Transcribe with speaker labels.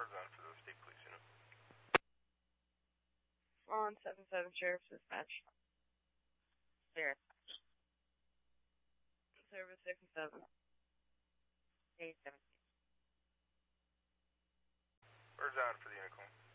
Speaker 1: Word's on for the state police unit.
Speaker 2: On 7-7 Sheriff's Dispatch. Sheriff. Service 6 and 7. 8-17.
Speaker 1: Word's on for the unit call.